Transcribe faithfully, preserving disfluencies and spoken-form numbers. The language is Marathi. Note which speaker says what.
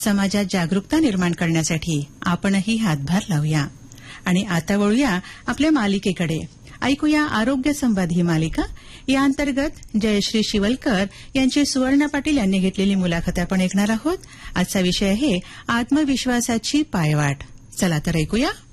Speaker 1: समाजात जागरूकता निर्माण करण्यासाठी आपणही हातभार लावूया. आणि आता वळूया आपल्या मालिकेकडे. ऐकूया आरोग्य संवाद ही मालिका. या अंतर्गत जयश्री शिवलकर यांची सुवर्ण पाटील यांनी घेतलेली मुलाखत आपण ऐकणार आहोत. आजचा विषय आहे आत्मविश्वासाची पायवाट. चला तर ऐकूया.